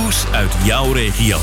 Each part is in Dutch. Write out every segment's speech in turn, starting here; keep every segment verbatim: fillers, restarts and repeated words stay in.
Nieuws uit jouw regio.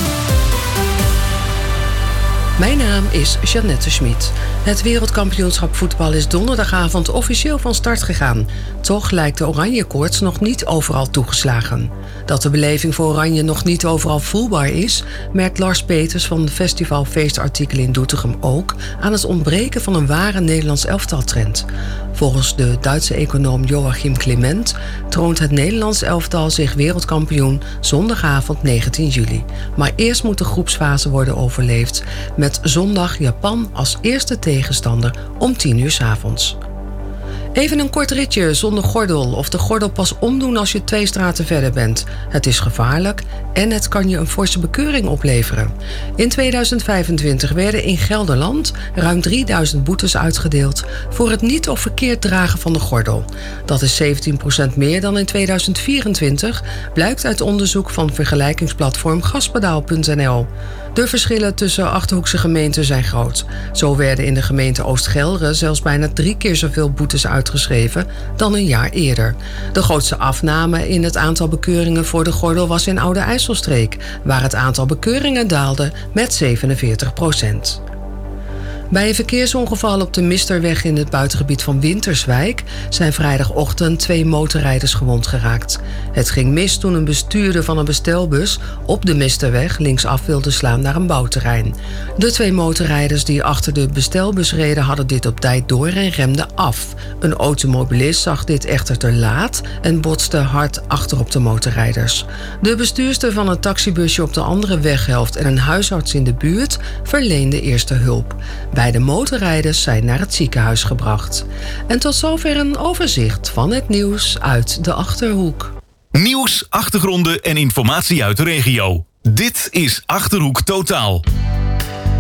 Mijn naam is Jeannette Schmid. Het wereldkampioenschap voetbal is donderdagavond officieel van start gegaan. Toch lijkt de Oranjekoorts nog niet overal toegeslagen. Dat de beleving voor Oranje nog niet overal voelbaar is, merkt Lars Peters van het festival Feestartikelen in Doetinchem ook aan het ontbreken van een ware Nederlands elftaltrend. Volgens de Duitse econoom Joachim Clement troont het Nederlands elftal zich wereldkampioen zondagavond negentien juli. Maar eerst moet de groepsfase worden overleefd met zondag Japan als eerste tegenstander om tien uur 's avonds. Even een kort ritje zonder gordel of de gordel pas omdoen als je twee straten verder bent. Het is gevaarlijk en het kan je een forse bekeuring opleveren. In tweeduizend vijfentwintig werden in Gelderland ruim drieduizend boetes uitgedeeld voor het niet of verkeerd dragen van de gordel. Dat is zeventien procent meer dan in tweeduizend vierentwintig, blijkt uit onderzoek van vergelijkingsplatform gaspedaal punt n l. De verschillen tussen Achterhoekse gemeenten zijn groot. Zo werden in de gemeente Oost-Gelre zelfs bijna drie keer zoveel boetes uitgeschreven dan een jaar eerder. De grootste afname in het aantal bekeuringen voor de gordel was in Oude IJsselstreek, waar het aantal bekeuringen daalde met zevenenveertig procent. Bij een verkeersongeval op de Misterweg in het buitengebied van Winterswijk zijn vrijdagochtend twee motorrijders gewond geraakt. Het ging mis toen een bestuurder van een bestelbus op de Misterweg linksaf wilde slaan naar een bouwterrein. De twee motorrijders die achter de bestelbus reden hadden dit op tijd door en remden af. Een automobilist zag dit echter te laat en botste hard achter op de motorrijders. De bestuurster van een taxibusje op de andere weghelft en een huisarts in de buurt verleenden eerste hulp. Beide motorrijders zijn naar het ziekenhuis gebracht. En tot zover een overzicht van het nieuws uit de Achterhoek. Nieuws, achtergronden en informatie uit de regio. Dit is Achterhoek Totaal.